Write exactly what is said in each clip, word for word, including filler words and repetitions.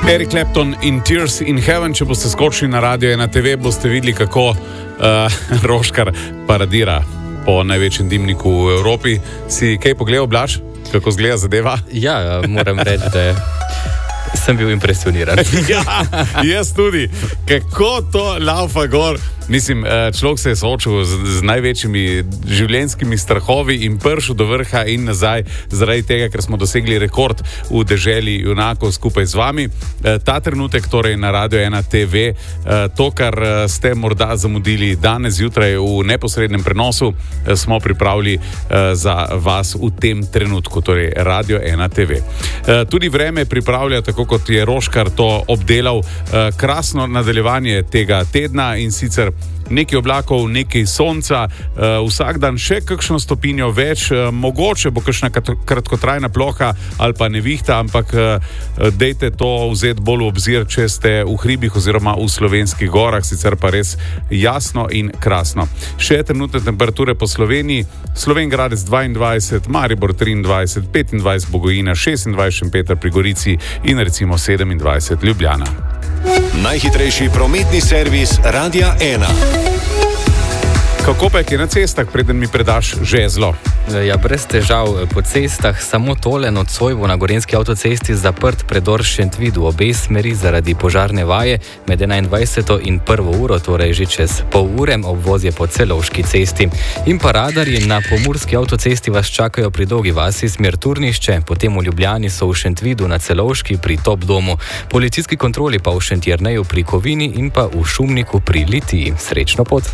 Eric Clapton in Tears in Heaven. Če boste skočili na Radio ena te ve, boste videli, kako uh, Roškar paradira po največjem dimniku v Evropi. Si kaj pogledal, Blaž? Kako izgleda zadeva? Ja, moram reči, da sem bil impresioniran. Ja, jaz tudi. Kako to laufa gor. Mislim, človek se je soočil z, z največjimi življenjskimi strahovi in prišel do vrha in nazaj zaradi tega, ker smo dosegli rekord v deželi junakov skupaj z vami. Ta trenutek torej na Radio ena te ve, to, kar ste morda zamudili danes zjutraj v neposrednem prenosu, smo pripravili za vas v tem trenutku, torej Radio ena te ve. Tudi vreme pripravlja, tako kot je Roškar to obdelal, krasno nadaljevanje tega tedna, in sicer nekaj oblakov, nekaj sonca, uh, vsak dan še kakšno stopinjo več, uh, mogoče bo kakšna kratkotrajna ploha ali pa nevihta, ampak uh, dejte to vzeti bolj v obzir, če ste v hribih oziroma v slovenskih gorah, sicer pa res jasno in krasno. Še trenutne temperature po Sloveniji: Slovenj Gradec dvaindvajset, Maribor triindvajset, petindvajset Bogojina, šestindvajset Šempeter pri Gorici in recimo sedemindvajset Ljubljana. Najhitrejši prometni servis Radia ena. Kako pa je na cestah, preden mi predaš žezlo? Ja, brez težav po cestah, samo tole nocoj bo na gorenjski avtocesti zaprt predor Šentvidu obe smeri zaradi požarne vaje med enaindvajseto in prvo uro, torej že čez pol ure. Obvoz je po Celovški cesti. In pa radarji na pomurski avtocesti vas čakajo pri Dolgi vasi smer Turnišče, potem v Ljubljani so v Šentvidu na Celovški pri Top domu, policijski kontroli pa v Šentjerneju pri Kovini in pa v Šumniku pri Litiji. Srečno pot!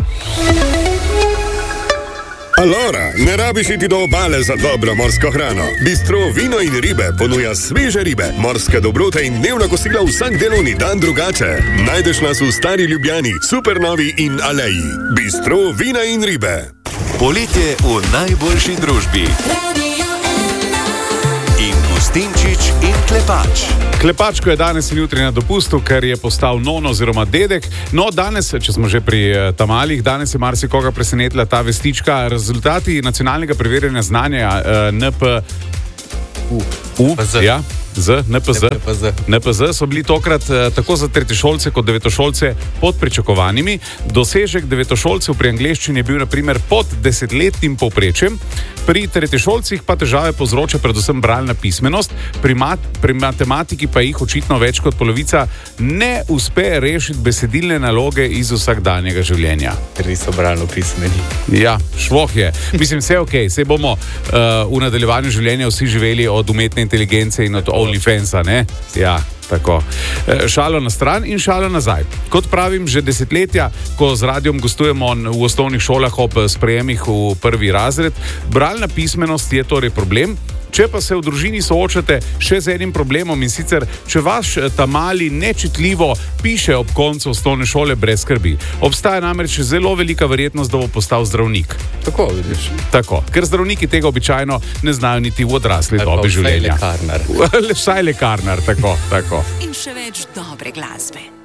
Alora, ne rabiš iti do obale za dobro morsko hrano. Bistro Vino in ribe ponuja sveže ribe, morske dobrote in dnevna kosila vsak delovni dan drugače. Najdeš nas v Stari Ljubljani, Supernovi in Aleji. Bistro Vina in ribe. Poletje v najboljši družbi. In Gustinčič in Klepač. Klepačko je danes in jutri na dopustu, ker je postal non oziroma dedek. No, danes, če smo že pri tamalih, danes je marsikoga presenetila ta vestička. Rezultati nacionalnega preverjanja znanja N P Z, ja, Z, N P Z, N P Z so bili tokrat tako za tretješolce kot devetošolce pod pričakovanimi. Dosežek devetošolcev pri angleščini je bil na primer pod desetletnim povprečjem. Pri tretješolcih pa težave povzroča predvsem bralna pismenost, pri, mat, pri matematiki pa jih očitno več kot polovica ne uspe rešiti besedilne naloge iz vsakdanjega življenja. Ker niso bralno pismeni. Ja, švoh je. Mislim, vse ok, vse bomo uh, v nadaljevanju življenja vsi živeli od umetne inteligence in od OnlyFansa, ne? Ja. Tako. Šalo na stran in šalo nazaj. Kot pravim, že desetletja, ko z radiom gostujemo v osnovnih šolah ob sprejemih v prvi razred, bralna pismenost je torej problem. Če pa se v družini soočate še z enim problemom, in sicer, če vaš tamali nečitljivo piše ob koncu osnovne šole, brez skrbi. Obstaja namreč zelo velika verjetnost, da bo postal zdravnik. Tako, vidiš. Tako, ker zdravniki tega običajno ne znajo niti v odrasli dobi življenja. Vsaj lekarnar. Vsaj lekarnar, tako, tako. In še več dobre glasbe.